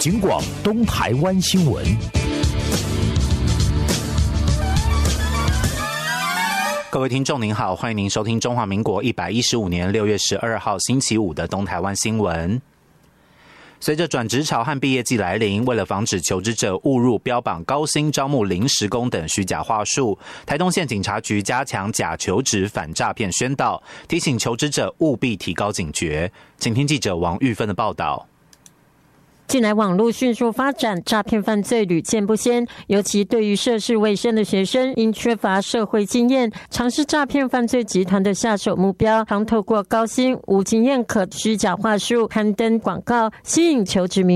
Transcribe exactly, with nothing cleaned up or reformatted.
警广东台湾新闻。 各位听众您好，欢迎您收听中华民国一百一十五年六月十二号星期五的东台湾新闻。随着转职潮和毕业季来临，为了防止求职者误入标榜高薪招募临时工等虚假话术，台东县警察局加强假求职反诈骗宣导，提醒求职者务必提高警觉。请听记者王玉芬的报道。 近来网络迅速发展，诈骗犯罪屡见不鲜，尤其对于涉世未深的学生，因缺乏社会经验，常是诈骗犯罪集团的下手目标，常透过高薪、无经验可虚假话术刊登广告，吸引求职民